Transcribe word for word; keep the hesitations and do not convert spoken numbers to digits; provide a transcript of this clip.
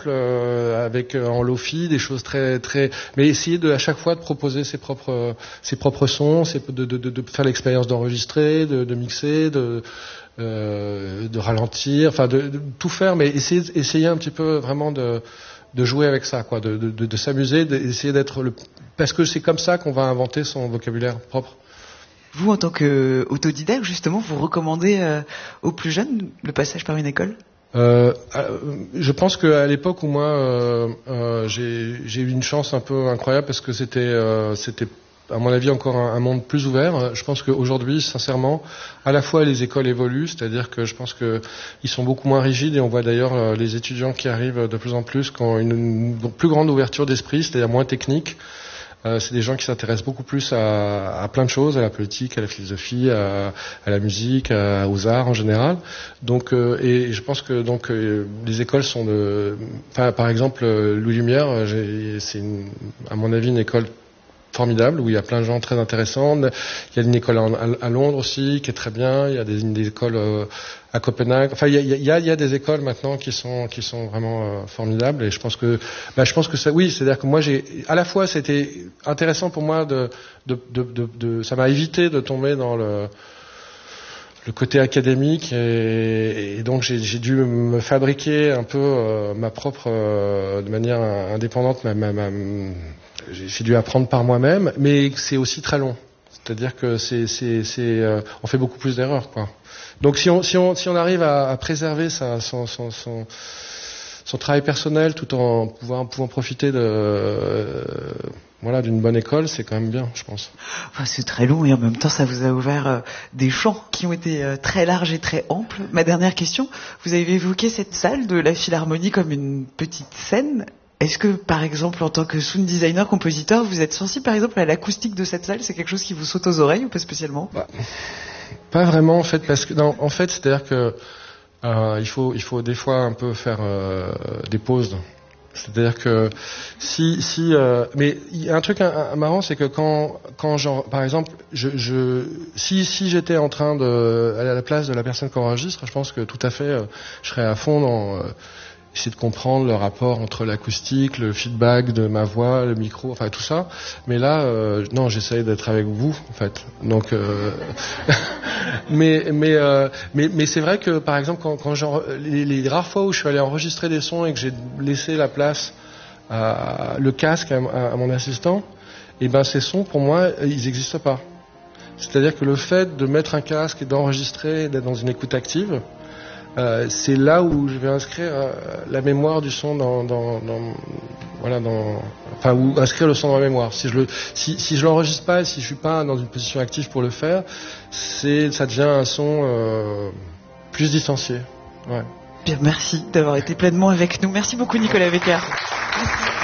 simples, euh, avec euh, en lofi, des choses très très, mais essayer de à chaque fois de proposer ses propres euh, ses propres sons, ses, de, de, de, de faire l'expérience d'enregistrer, de, de mixer, de euh, de ralentir, enfin de, de tout faire, mais essayer essayer un petit peu vraiment de de jouer avec ça, quoi, de de, de, de s'amuser, d'essayer d'être le, parce que c'est comme ça qu'on va inventer son vocabulaire propre. Vous, en tant qu'autodidacte, justement, vous recommandez euh, aux plus jeunes le passage par une école ? Euh, je pense qu'à l'époque où moi euh, euh, j'ai, j'ai eu une chance un peu incroyable parce que c'était, euh, c'était à mon avis encore un, un monde plus ouvert. Je pense qu'aujourd'hui, sincèrement, à la fois les écoles évoluent, c'est-à-dire que je pense que ils sont beaucoup moins rigides et on voit d'ailleurs euh, les étudiants qui arrivent de plus en plus qui ont une, une plus grande ouverture d'esprit, c'est-à-dire moins technique. Euh, c'est des gens qui s'intéressent beaucoup plus à, à plein de choses, à la politique, à la philosophie, à, à la musique, à, aux arts en général. Donc, euh, et je pense que donc euh, les écoles sont de, enfin, par exemple Louis Lumière, j'ai, c'est une, à mon avis une école formidable où il y a plein de gens très intéressants. Il y a une école en, à, à Londres aussi qui est très bien. Il y a des, des écoles euh, à Copenhague. Enfin, il y a, il y a, il y a des écoles maintenant qui sont qui sont vraiment euh, formidables. Et je pense que, bah, je pense que ça, oui, c'est-à-dire que moi j'ai, à la fois c'était intéressant pour moi de de de, de, de ça m'a évité de tomber dans le le côté académique et, et donc j'ai, j'ai dû me fabriquer un peu euh, ma propre euh, de manière indépendante ma, ma, ma j'ai dû apprendre par moi-même, mais c'est aussi très long. C'est-à-dire que c'est, c'est, c'est, euh, on fait beaucoup plus d'erreurs, quoi. Donc si on, si on, si on arrive à, à préserver sa, son, son, son, son travail personnel, tout en pouvant, pouvant profiter de, euh, voilà, d'une bonne école, c'est quand même bien, je pense. Enfin, c'est très long et en même temps, ça vous a ouvert euh, des champs qui ont été euh, très larges et très amples. Ma dernière question, vous avez évoqué cette salle de la Philharmonie comme une petite scène. Est-ce que, par exemple, en tant que sound designer, compositeur, vous êtes sensible, par exemple, à l'acoustique de cette salle ? C'est quelque chose qui vous saute aux oreilles ou pas spécialement ? Bah, pas vraiment, en fait, parce que, non, en fait, c'est-à-dire que euh, il faut, il faut des fois un peu faire euh, des pauses. C'est-à-dire que si, si, euh, mais il y a un truc un, un, marrant, c'est que quand, quand, genre, par exemple, je, je, si, si j'étais en train de, à la place de la personne qui enregistre, je pense que tout à fait, euh, je serais à fond dans euh, essayer de comprendre le rapport entre l'acoustique, le feedback de ma voix, le micro, enfin tout ça. Mais là, euh, non, j'essaye d'être avec vous, en fait. Donc, euh, mais mais euh, mais mais c'est vrai que par exemple, quand, quand genre les, les rares fois où je suis allé enregistrer des sons et que j'ai laissé la place à le casque à, à, à mon assistant, et ben ces sons pour moi ils n'existent pas. C'est-à-dire que le fait de mettre un casque et d'enregistrer, d'être dans une écoute active. Euh, c'est là où je vais inscrire euh, la mémoire du son dans, dans, dans voilà dans enfin ou inscrire le son dans la mémoire. Si je le si si je l'enregistre pas et si je suis pas dans une position active pour le faire, c'est ça devient un son euh, plus distancié. Ouais. Bien, merci d'avoir été pleinement avec nous. Merci beaucoup Nicolas Becker. Merci.